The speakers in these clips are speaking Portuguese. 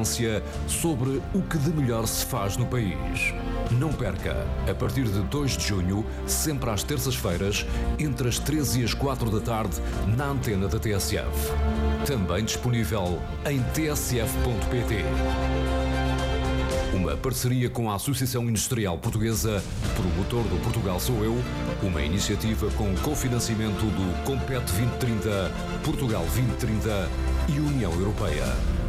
experiência sobre o que de melhor se faz no país. Não perca, a partir de 2 de junho, sempre às terças-feiras, entre as 13 e as 4 da tarde, na antena da TSF. Também disponível em tsf.pt. Uma parceria com a Associação Industrial Portuguesa, Promotor do Portugal Sou Eu, uma iniciativa com cofinanciamento do Compete 2030, Portugal 2030 e União Europeia.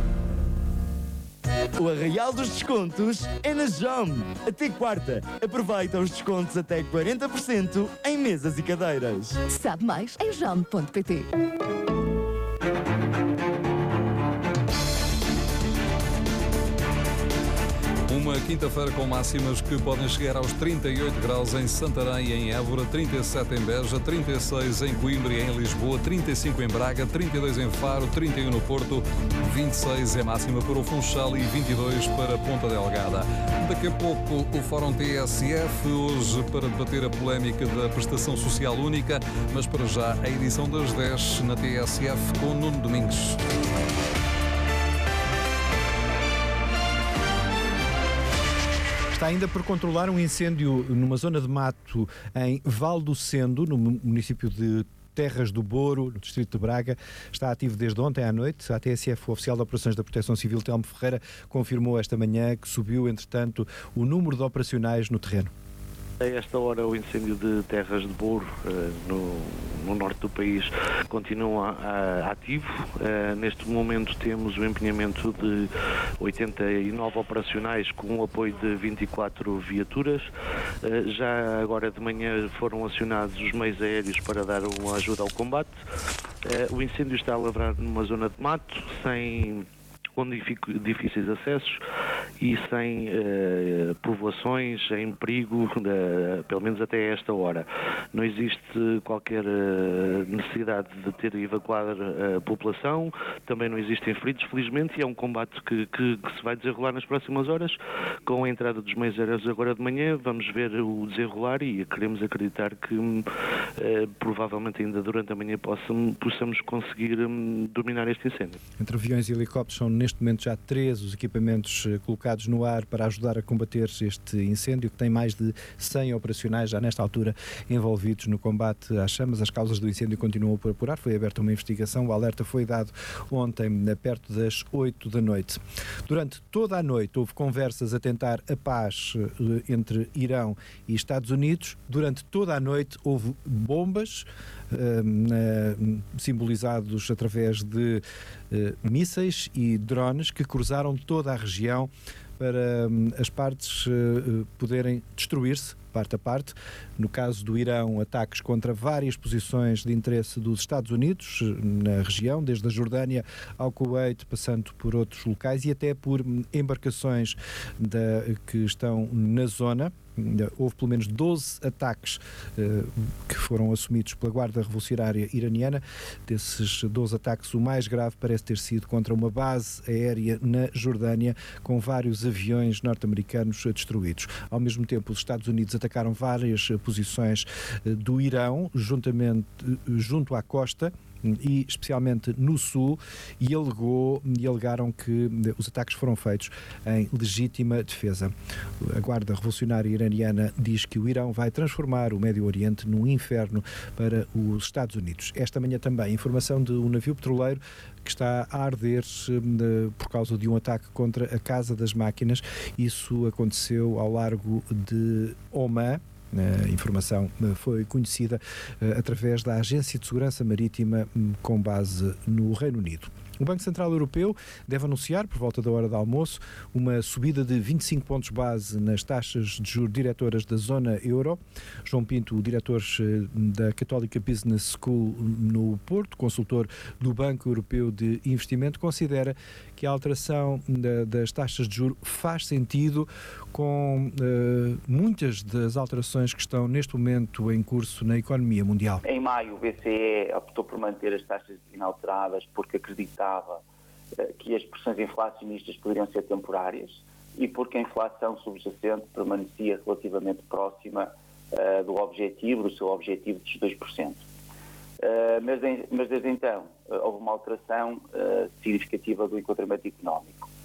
O arraial dos descontos é na JOM. Até quarta, aproveita os descontos até 40% em mesas e cadeiras. Sabe mais em jom.pt. Uma quinta-feira com máximas que podem chegar aos 38 graus em Santarém e em Évora, 37 em Beja, 36 em Coimbra e em Lisboa, 35 em Braga, 32 em Faro, 31 no Porto, 26 é máxima para o Funchal e 22 para Ponta Delgada. Daqui a pouco o Fórum TSF, hoje para debater a polémica da prestação social única, mas para já a edição das 10 na TSF com Nuno Domingos. Está ainda por controlar um incêndio numa zona de mato em Val do Sendo, no município de Terras do Boro, no distrito de Braga. Está ativo desde ontem à noite. A TSF, o oficial de Operações da Proteção Civil, Telmo Ferreira, confirmou esta manhã que subiu, entretanto, o número de operacionais no terreno. A esta hora o incêndio de Terras de Boro, no norte do país, continua ativo. Neste momento temos o empenhamento de 89 operacionais com o apoio de 24 viaturas. Já agora de manhã foram acionados os meios aéreos para dar uma ajuda ao combate. O incêndio está a lavrar numa zona de mato, com difíceis acessos e sem povoações em perigo, pelo menos até esta hora. Não existe qualquer necessidade de ter evacuado a população, também não existem feridos, felizmente, e é um combate que se vai desenrolar nas próximas horas. Com a entrada dos meios aéreos agora de manhã, vamos ver o desenrolar e queremos acreditar que provavelmente ainda durante a manhã possamos conseguir dominar este incêndio. Entre aviões e helicópteros são neste momento já 3 os equipamentos colocados no ar para ajudar a combater este incêndio, que tem mais de 100 operacionais já nesta altura envolvidos no combate às chamas. As causas do incêndio continuam por apurar, foi aberta uma investigação, o alerta foi dado ontem perto das 8 da noite. Durante toda a noite houve conversas a tentar a paz entre Irão e Estados Unidos. Durante toda a noite houve bombas simbolizados através de mísseis e drones que cruzaram toda a região para as partes poderem destruir-se, parte a parte. No caso do Irão, ataques contra várias posições de interesse dos Estados Unidos na região, desde a Jordânia ao Kuwait, passando por outros locais e até por embarcações que estão na zona. Houve pelo menos 12 ataques que foram assumidos pela Guarda Revolucionária Iraniana. Desses 12 ataques, o mais grave parece ter sido contra uma base aérea na Jordânia, com vários aviões norte-americanos destruídos. Ao mesmo tempo, os Estados Unidos atacaram várias posições do Irão, junto à costa, e especialmente no sul, e alegaram que os ataques foram feitos em legítima defesa. A Guarda Revolucionária Iraniana diz que o Irão vai transformar o Médio Oriente num inferno para os Estados Unidos. Esta manhã também, informação de um navio petroleiro que está a arder por causa de um ataque contra a Casa das Máquinas. Isso aconteceu ao largo de Oman. A informação foi conhecida através da Agência de Segurança Marítima com base no Reino Unido. O Banco Central Europeu deve anunciar, por volta da hora do almoço, uma subida de 25 pontos base nas taxas de juros diretoras da zona euro. João Pinto, o diretor da Católica Business School no Porto, consultor do Banco Europeu de Investimento, considera que a alteração das taxas de juros faz sentido com muitas das alterações que estão neste momento em curso na economia mundial. Em maio, o BCE optou por manter as taxas inalteradas porque acreditava que as pressões inflacionistas poderiam ser temporárias e porque a inflação subjacente permanecia relativamente próxima do seu objetivo dos 2%. Mas desde então houve uma alteração significativa do enquadramento económico.